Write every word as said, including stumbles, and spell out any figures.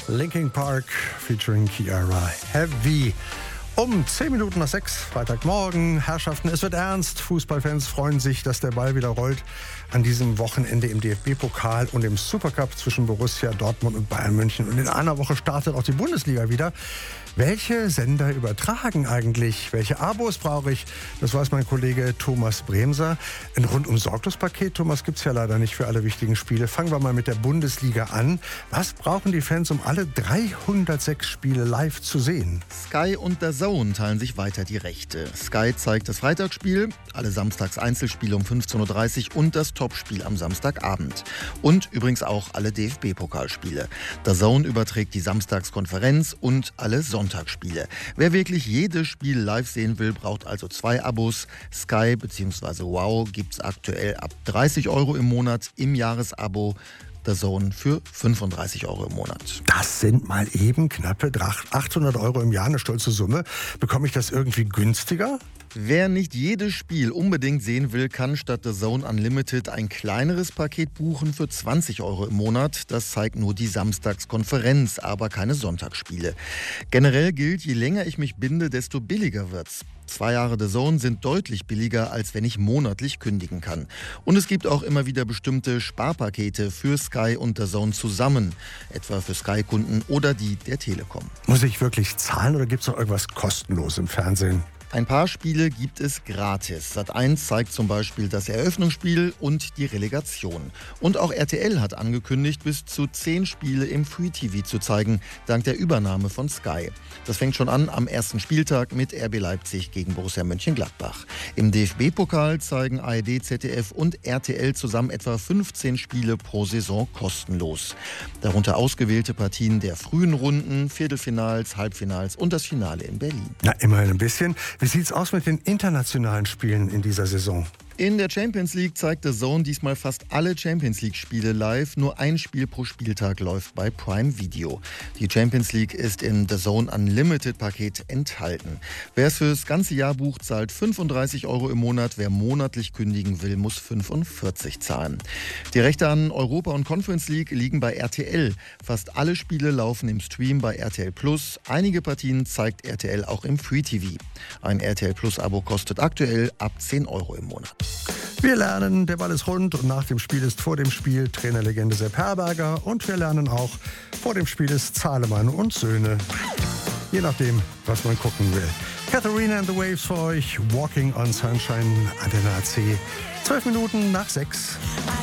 Linkin Park featuring Kiara Heavy. Um zehn Minuten nach sechs, Freitagmorgen. Herrschaften, es wird ernst. Fußballfans freuen sich, dass der Ball wieder rollt. An diesem Wochenende im D F B-Pokal und im Supercup zwischen Borussia Dortmund und Bayern München. Und in einer Woche startet auch die Bundesliga wieder. Welche Sender übertragen eigentlich? Welche Abos brauche ich? Das weiß mein Kollege Thomas Bremser. Ein rundum-sorglos-Paket, Thomas, gibt es ja leider nicht für alle wichtigen Spiele. Fangen wir mal mit der Bundesliga an. Was brauchen die Fans, um alle dreihundertsechs Spiele live zu sehen? Sky und der DAZN teilen sich weiter die Rechte. Sky zeigt das Freitagsspiel, alle samstags Einzelspiele um fünfzehn Uhr dreißig und das Topspiel am Samstagabend. Und übrigens auch alle D F B-Pokalspiele. Der DAZN überträgt die Samstagskonferenz und alle Sonntagsspiele. Wer wirklich jedes Spiel live sehen will, braucht also zwei Abos. Sky bzw. Wow gibt es aktuell ab dreißig Euro im Monat im Jahresabo. Der DAZN für fünfunddreißig Euro im Monat. Das sind mal eben knappe achthundert Euro im Jahr, eine stolze Summe. Bekomme ich das irgendwie günstiger? Wer nicht jedes Spiel unbedingt sehen will, kann statt der DAZN Unlimited ein kleineres Paket buchen für zwanzig Euro im Monat. Das zeigt nur die Samstagskonferenz, aber keine Sonntagsspiele. Generell gilt, je länger ich mich binde, desto billiger wird's. Zwei Jahre DAZN sind deutlich billiger, als wenn ich monatlich kündigen kann. Und es gibt auch immer wieder bestimmte Sparpakete für Sky und DAZN zusammen. Etwa für Sky-Kunden oder die der Telekom. Muss ich wirklich zahlen oder gibt es noch irgendwas kostenlos im Fernsehen? Ein paar Spiele gibt es gratis. Sat eins zeigt zum Beispiel das Eröffnungsspiel und die Relegation. Und auch R T L hat angekündigt, bis zu zehn Spiele im Free T V zu zeigen, dank der Übernahme von Sky. Das fängt schon an am ersten Spieltag mit R B Leipzig gegen Borussia Mönchengladbach. Im D F B-Pokal zeigen A R D, Z D F und R T L zusammen etwa fünfzehn Spiele pro Saison kostenlos. Darunter ausgewählte Partien der frühen Runden, Viertelfinals, Halbfinals und das Finale in Berlin. Na, immerhin ein bisschen. Wie sieht's aus mit den internationalen Spielen in dieser Saison? In der Champions League zeigt der DAZN diesmal fast alle Champions League-Spiele live. Nur ein Spiel pro Spieltag läuft bei Prime Video. Die Champions League ist im DAZN Unlimited-Paket enthalten. Wer es fürs ganze Jahr bucht, zahlt fünfunddreißig Euro im Monat. Wer monatlich kündigen will, muss fünfundvierzig zahlen. Die Rechte an Europa und Conference League liegen bei R T L. Fast alle Spiele laufen im Stream bei R T L Plus. Einige Partien zeigt R T L auch im Free T V. Ein R T L Plus-Abo kostet aktuell ab zehn Euro im Monat. Wir lernen, der Ball ist rund und nach dem Spiel ist vor dem Spiel Trainerlegende Sepp Herberger. Und wir lernen auch, vor dem Spiel ist Zahlemann und Söhne. Je nachdem, was man gucken will. Katharina and the Waves für euch, Walking on Sunshine, Antenne A C. Zwölf Minuten nach sechs.